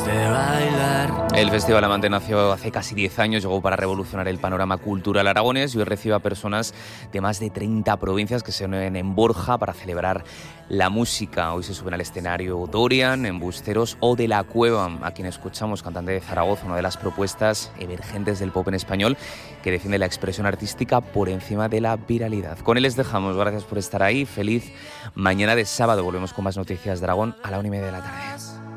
de bailar. El Festival Amante nació hace casi 10 años, llegó para revolucionar el panorama cultural aragonés y hoy recibe a personas de más de 30 provincias que se unen en Borja para celebrar la música. Hoy se suben al escenario Dorian, Embusteros o De la Cueva, a quien escuchamos, cantante de Zaragoza, una de las propuestas emergentes del pop en español que defiende la expresión artística por encima de la viralidad. Con él les dejamos, gracias por estar ahí, feliz mañana de sábado. Volvemos con más noticias de Aragón a la 1:30 de la tarde.